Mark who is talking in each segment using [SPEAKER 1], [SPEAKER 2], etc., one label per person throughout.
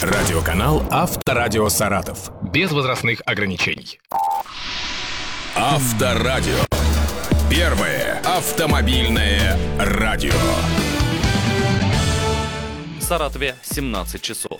[SPEAKER 1] Радиоканал «Авторадио Саратов». Без возрастных ограничений. Авторадио. Первое автомобильное радио.
[SPEAKER 2] В Саратове 17 часов.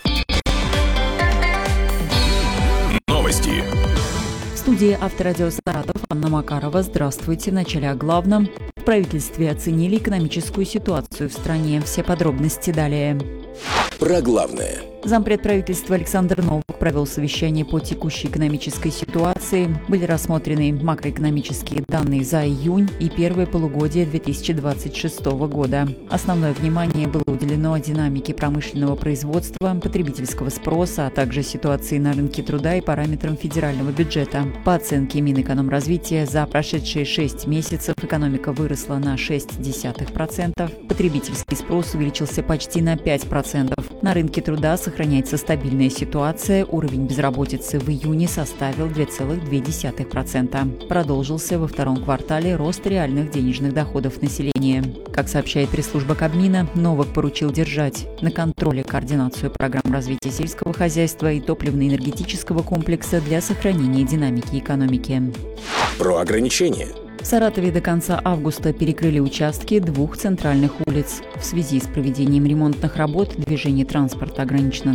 [SPEAKER 1] Новости.
[SPEAKER 3] В студии Авторадио Саратов Анна Макарова. Здравствуйте. В начале о главном. В правительстве оценили экономическую ситуацию в стране. Все подробности далее.
[SPEAKER 1] Про главное.
[SPEAKER 3] Зампред правительства Александр Новак провел совещание по текущей экономической ситуации. Были рассмотрены макроэкономические данные за июнь и первое полугодие 2026 года. Основное внимание было уделено динамике промышленного производства, потребительского спроса, а также ситуации на рынке труда и параметрам федерального бюджета. По оценке Минэкономразвития, за прошедшие 6 месяцев экономика выросла на 0,6%, потребительский спрос увеличился почти на 5%. На рынке труда сохраняется стабильная ситуация, уровень безработицы в июне составил 2,2%. Продолжился во втором квартале рост реальных денежных доходов населения. Как сообщает пресс-служба Кабмина, Новак поручил держать на контроле координацию программ развития сельского хозяйства и топливно-энергетического комплекса для сохранения динамики экономики.
[SPEAKER 1] Про ограничения.
[SPEAKER 3] В Саратове до конца августа перекрыли участки 2 центральных улиц. В связи с проведением ремонтных работ движение транспорта ограничено